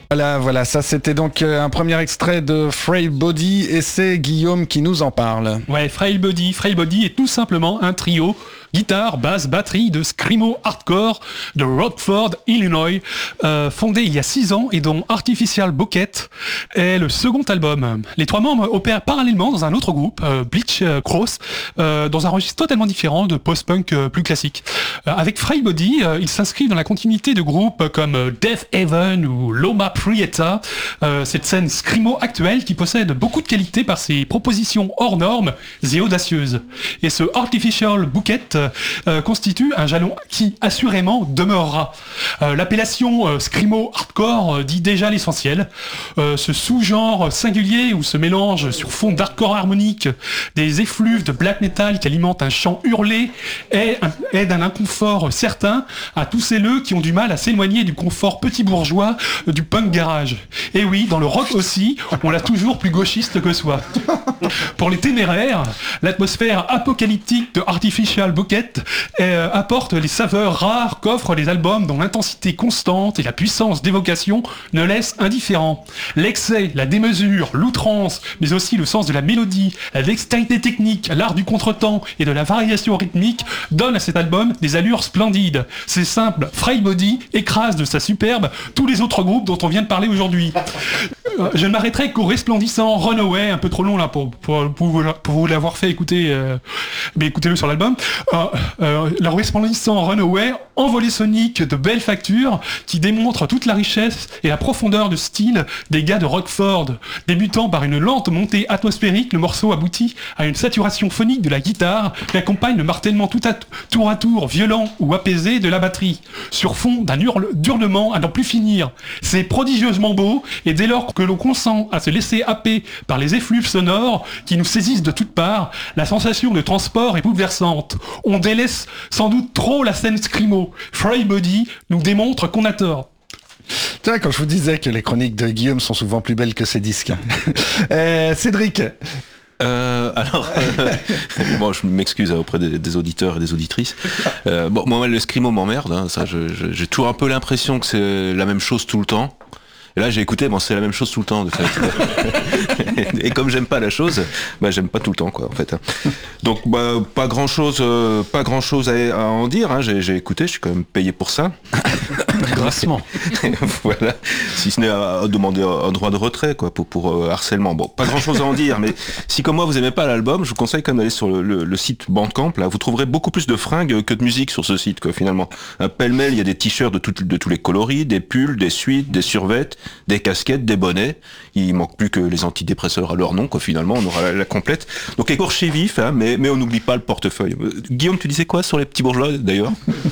Voilà, ça c'était donc un premier extrait de Frail Body et c'est Guillaume qui nous en parle. Ouais, Frail Body est tout simplement un trio guitare, basse, batterie de screamo hardcore de Rockford, Illinois, fondé il y a 6 ans et dont Artificial Bucket est le second album. Les 3 membres opèrent parallèlement dans un autre groupe, Bleach Cross, dans un registre totalement différent de post-punk plus classique. Avec Frail Body, ils s'inscrivent dans la continuité de groupes comme Death Heaven ou Loma Prieta, cette scène screamo actuelle qui possède beaucoup de qualités par ses propositions hors normes et audacieuses. Et ce Artificial Bucket constitue un jalon qui assurément demeurera. L'appellation screamo hardcore dit déjà l'essentiel. Ce sous-genre singulier où se mélange sur fond d'hardcore harmonique des effluves de black metal qui alimentent un chant hurlé est d'un inconfort certain à tous celles qui ont du mal à s'éloigner du confort petit bourgeois du punk garage. Et oui, dans le rock aussi, on l'a toujours plus gauchiste que soi. Pour les téméraires, l'atmosphère apocalyptique de Artificial Bucket apporte les saveurs rares qu'offrent les albums dont l'intensité constante et la puissance d'évocation ne laissent indifférent. L'excès, la démesure, l'outrance, mais aussi le sens de la mélodie, la dextérité technique, l'art du contretemps et de la variation rythmique donnent à cet album des allures splendides. C'est simple, Frail Body écrase de sa superbe tous les autres groupes dont on vient de parler aujourd'hui. Je ne m'arrêterai qu'au resplendissant Runaway, un peu trop long là pour vous l'avoir fait écouter, mais écoutez-le sur l'album. Le resplendissant Runaway, envolée sonique de belle facture, qui démontre toute la richesse et la profondeur de style des gars de Rockford. Débutant par une lente montée atmosphérique, le morceau aboutit à une saturation phonique de la guitare qui accompagne le martèlement tour à tour violent ou apaisé de la batterie, sur fond d'un hurlement à n'en plus finir. C'est prodigieusement beau, et dès lors que l'on consent à se laisser happer par les effluves sonores qui nous saisissent de toutes parts, la sensation de transport est bouleversante. On délaisse sans doute trop la scène screamo. Frail Body nous démontre qu'on a tort. Tiens, quand je vous disais que les chroniques de Guillaume sont souvent plus belles que ses disques. Cédric. Bon, je m'excuse auprès des auditeurs et des auditrices. Moi, le screamo m'emmerde. Hein, ça, j'ai toujours un peu l'impression que c'est la même chose tout le temps. Et là, j'ai écouté, c'est la même chose tout le temps, de fait. Et comme j'aime pas la chose, j'aime pas tout le temps, quoi, en fait. Donc, pas grand chose à en dire, hein. J'ai écouté, je suis quand même payé pour ça. Grassement. Voilà. Si ce n'est à demander un droit de retrait, quoi, pour harcèlement. Bon, pas grand chose à en dire, mais si comme moi vous aimez pas l'album, je vous conseille quand même d'aller sur le site Bandcamp, là, vous trouverez beaucoup plus de fringues que de musique sur ce site, quoi, finalement. Pêle-mêle, il y a des t-shirts de tous les coloris, des pulls, des suites, des survêtes, des casquettes, des bonnets. Il manque plus que les antidépresseurs à leur nom, quoi, finalement, on aura la complète. Donc écorché vif, hein, mais on n'oublie pas le portefeuille. Guillaume, tu disais quoi sur les petits bourgeois, d'ailleurs?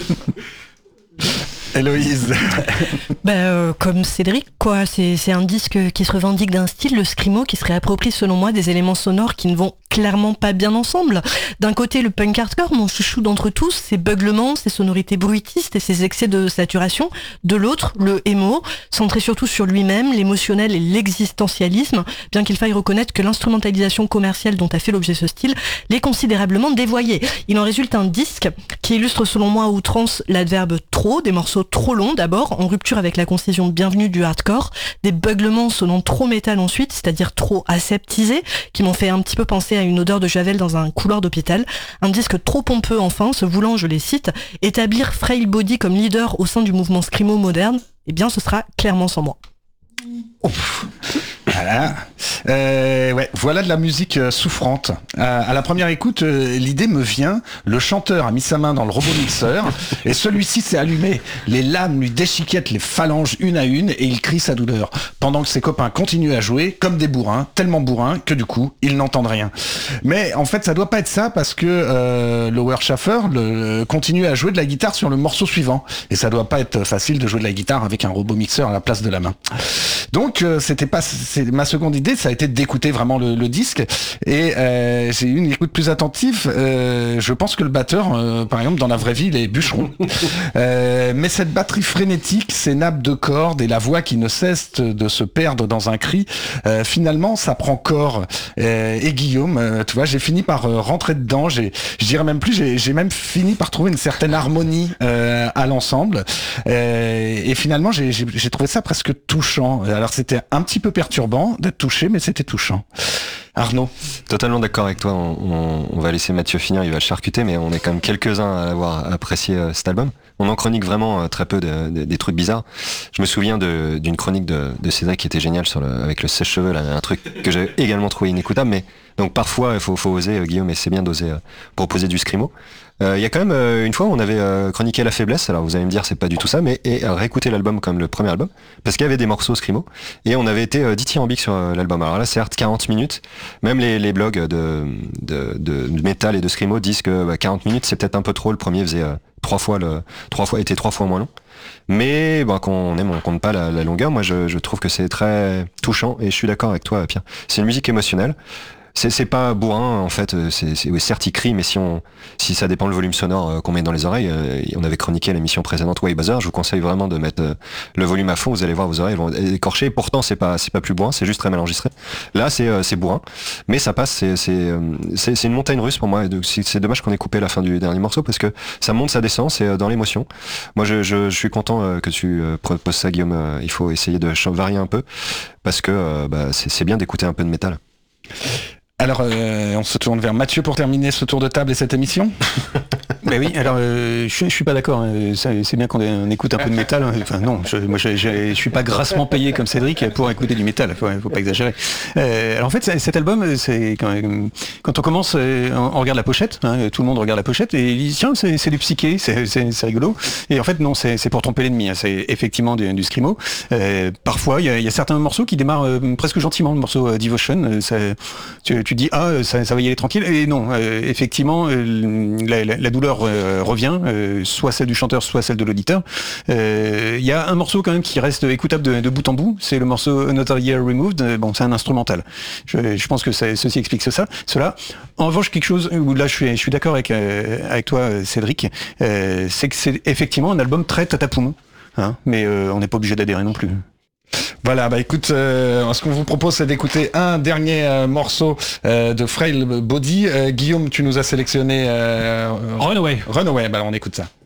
Héloïse. Comme Cédric, quoi. C'est un disque qui se revendique d'un style, le screamo, qui se réapproprie selon moi des éléments sonores qui ne vont clairement pas bien ensemble. D'un côté, le punk hardcore, mon chouchou d'entre tous, ses beuglements, ses sonorités bruitistes et ses excès de saturation. De l'autre, le emo, centré surtout sur lui-même, l'émotionnel et l'existentialisme, bien qu'il faille reconnaître que l'instrumentalisation commerciale dont a fait l'objet ce style l'est considérablement dévoyée. Il en résulte un disque qui illustre selon moi à outrance l'adverbe trop, des morceaux trop longs d'abord, en rupture avec la concision bienvenue du hardcore, des beuglements sonnant trop métal ensuite, c'est-à-dire trop aseptisés, qui m'ont fait un petit peu penser à une odeur de javel dans un couloir d'hôpital, un disque trop pompeux enfin, se voulant, je les cite, établir Frail Body comme leader au sein du mouvement screamo moderne, eh bien ce sera clairement sans moi. Ouf. Voilà. Voilà de la musique souffrante. À la première écoute, l'idée me vient. Le chanteur a mis sa main dans le robot mixeur et celui-ci s'est allumé. Les lames lui déchiquettent les phalanges une à une et il crie sa douleur. Pendant que ses copains continuent à jouer comme des bourrins, tellement bourrins que du coup, ils n'entendent rien. Mais en fait, ça doit pas être ça parce que Lower Schaffer continue à jouer de la guitare sur le morceau suivant. Et ça doit pas être facile de jouer de la guitare avec un robot mixeur à la place de la main. Donc c'est ma seconde idée, ça a été d'écouter vraiment le disque. Et j'ai eu une écoute plus attentive. Je pense que le batteur, par exemple, dans la vraie vie, il est bûcheron. Mais cette batterie frénétique, ces nappes de cordes et la voix qui ne cesse de se perdre dans un cri, finalement, ça prend corps. Et Guillaume, tu vois, j'ai fini par rentrer dedans. Je dirais même plus, j'ai même fini par trouver une certaine harmonie à l'ensemble. Et finalement, j'ai trouvé ça presque touchant. Alors, c'était un petit peu perturbant d'être touché, mais c'était touchant. Arnaud. Totalement d'accord avec toi. On va laisser Mathieu finir, il va le charcuter, mais on est quand même quelques-uns à avoir apprécié cet album. On en chronique vraiment très peu des trucs bizarres. Je me souviens d'une chronique de Cédric qui était géniale avec le sèche-cheveux, là, un truc que j'ai également trouvé inécoutable, mais donc parfois il faut oser, Guillaume, et c'est bien d'oser proposer du scrimo. Il y a quand même une fois où on avait chroniqué La Faiblesse, alors vous allez me dire c'est pas du tout ça, mais réécouter l'album comme le premier album, parce qu'il y avait des morceaux scrimo, et on avait été dithyrambique sur l'album. Alors là, certes 40 minutes, même les blogs de métal et de scrimo disent que 40 minutes c'est peut-être un peu trop, le premier faisait était 3 fois moins long. Mais quand on aime, on compte pas la longueur. Moi je trouve que c'est très touchant, et je suis d'accord avec toi, Pierre. C'est une musique émotionnelle. C'est pas bourrin en fait, oui, certes il crie, mais si ça dépend le volume sonore qu'on met dans les oreilles, on avait chroniqué l'émission précédente Way Buzzer, je vous conseille vraiment de mettre le volume à fond, vous allez voir vos oreilles vont écorcher, pourtant c'est pas plus bourrin, c'est juste très mal enregistré. Là c'est bourrin, mais ça passe, c'est une montagne russe pour moi, et c'est dommage qu'on ait coupé la fin du dernier morceau, parce que ça monte, ça descend, c'est dans l'émotion. Moi je suis content que tu proposes ça, Guillaume, il faut essayer de varier un peu, parce que c'est bien d'écouter un peu de métal. Alors, on se tourne vers Mathieu pour terminer ce tour de table et cette émission. Mais oui, alors je suis pas d'accord. C'est bien qu'on écoute un peu de métal. Enfin non, je suis pas grassement payé comme Cédric pour écouter du métal. Faut pas exagérer. Alors en fait, cet album, c'est quand on commence, on regarde la pochette. Tout le monde regarde la pochette et il dit tiens, c'est du psyché, c'est rigolo. Et en fait non, c'est pour tromper l'ennemi. C'est effectivement du screamo. Parfois, il y a certains morceaux qui démarrent presque gentiment. Le morceau Devotion, tu dis ça va y aller tranquille. Et non, effectivement, la douleur revient, soit celle du chanteur, soit celle de l'auditeur. Il y a un morceau quand même qui reste écoutable de bout en bout, c'est le morceau Another Year Removed. Bon, c'est un instrumental. Je pense que ceci explique cela. En revanche, quelque chose où là je suis d'accord avec toi, Cédric, c'est que c'est effectivement un album très tatapoum, mais on n'est pas obligé d'adhérer non plus. Voilà, écoute, ce qu'on vous propose, c'est d'écouter un dernier morceau de Frail Body. Guillaume, tu nous as sélectionné Runaway. Runaway, on écoute ça.